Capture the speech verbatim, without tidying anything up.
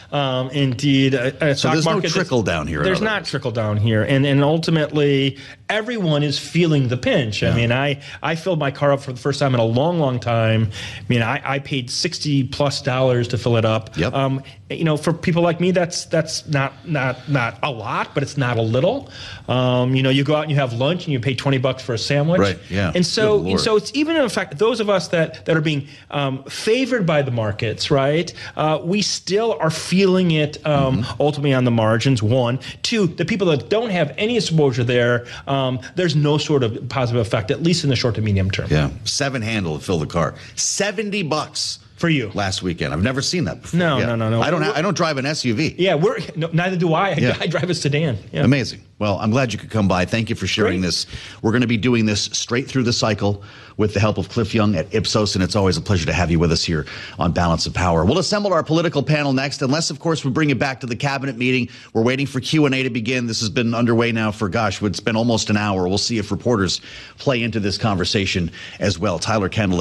Um, indeed, uh, so there's no trickle down here. There's not trickle down here, and and ultimately everyone is feeling the pinch. Yeah. I mean, I I filled my car up for the first time in a long, long time. I mean, I, I paid sixty plus dollars to fill it up. Yep. Um, you know, for people like me, that's that's not not not a lot, but it's not a little. Um, you know, you go out and you have lunch and you pay twenty bucks for a sandwich. Right. Yeah. And so and so it's even in fact those of us that that are being um, favored by the markets, right? Uh, we still are feeling it um, mm-hmm. ultimately on the margins. One, two, the people that don't have any exposure there, um, there's no sort of positive effect, at least in the short to medium term. Yeah, seven handle to fill the car, seventy bucks for you last weekend. I've never seen that before. No, yeah. no, no, no. I don't. Ha- I don't drive an S U V. Yeah, we're no, neither do I. Yeah. I drive a sedan. Yeah. Amazing. Well, I'm glad you could come by. Thank you for sharing Great. this. We're going to be doing this straight through the cycle with the help of Cliff Young at Ipsos, and it's always a pleasure to have you with us here on Balance of Power. We'll assemble our political panel next, unless, of course, we bring it back to the cabinet meeting. We're waiting for Q and A to begin. This has been underway now for, gosh, it's been almost an hour. We'll see if reporters play into this conversation as well. Tyler Kendall